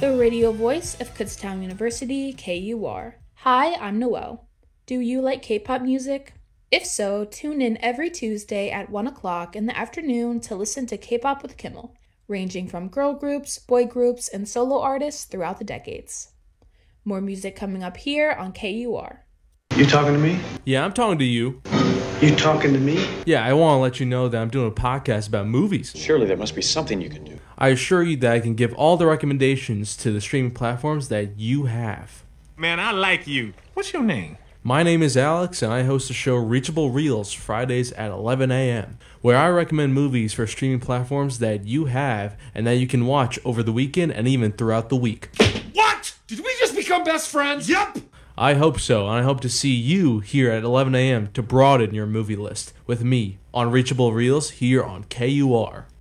the radio voice of Kutztown University, KUR. Hi, I'm Noelle. Do you like K-pop music? If so, tune in every Tuesday at 1 o'clock in the afternoon to listen to K-pop with Kimmel, ranging from girl groups, boy groups, and solo artists throughout the decades. More music coming up here on KUR. You talking to me? Yeah, I'm talking to you. You talking to me? Yeah, I want to let you know that I'm doing a podcast about movies. Surely there must be something you can do. I assure you that I can give all the recommendations to the streaming platforms that you have. Man, I like you. What's your name? My name is Alex, and I host the show Reachable Reels Fridays at 11 a.m., where I recommend movies for streaming platforms that you have and that you can watch over the weekend and even throughout the week. What? Did we just become best friends? Yep. I hope so, and I hope to see you here at 11 a.m. to broaden your movie list with me on Reachable Reels here on KUR.